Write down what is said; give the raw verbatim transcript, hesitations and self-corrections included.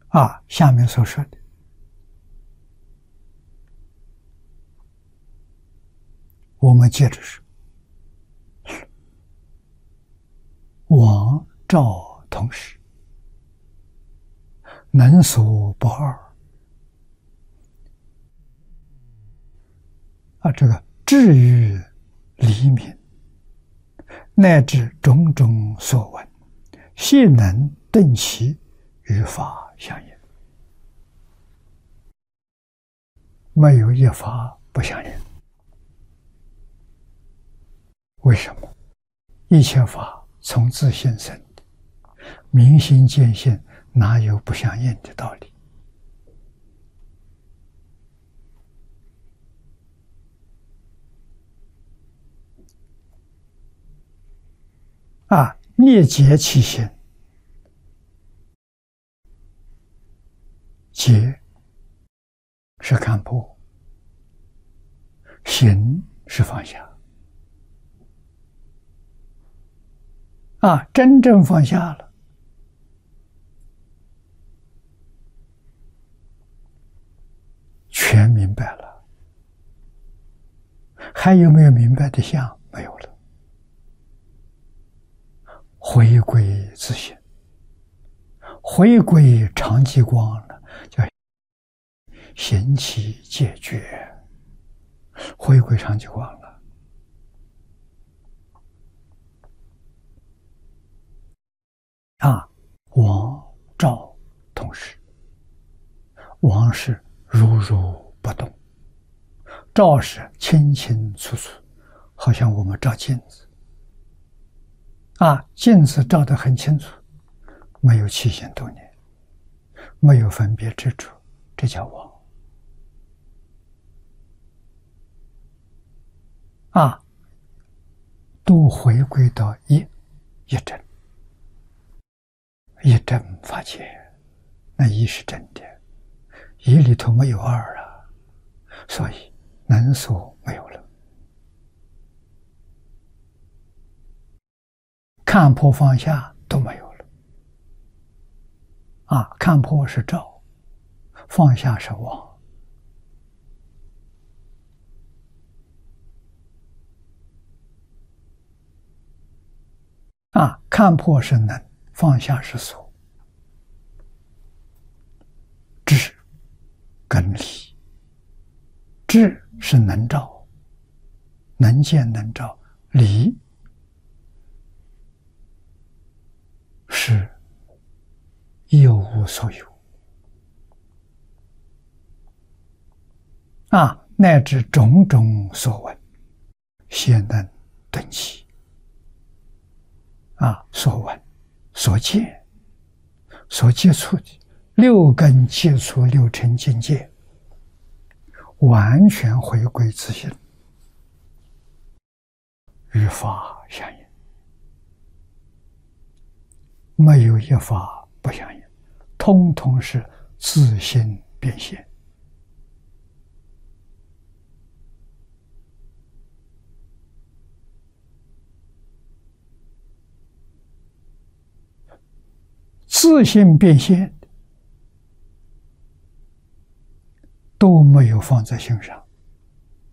啊，下面所说的，我们接着说，王赵同时，能所不二。啊，这个至于黎明，乃至种种所闻，悉能顿其与法相应，没有一法不相应。为什么？一切法从自性生的，明心见性，哪有不相应的道理？啊，灭结其心，结是看破，行是放下。啊，真正放下了，全明白了。还有没有明白的相？没有了。回归自性，回归常寂光了，叫行其解决，回归常寂光了。啊，王赵同时，王是如如不动，赵是清清楚楚，好像我们照镜子。啊，镜子照得很清楚，没有起心动念，没有分别执着，这叫王。啊，都回归到一一真，一真法界，那一是真的，一里头没有二啊，所以能所没有了。看破放下都没有了。啊，看破是照，放下是妄。啊，看破是能，放下是所。智跟理，智是能照，能见能照，理是有无所有。啊，乃至种种所闻，悉能顿其。啊，所闻、所见、所接触的六根接触六尘境界，完全回归自性，与法相应，没有一法不相应，通通是自性变现。自性变现都没有放在心上，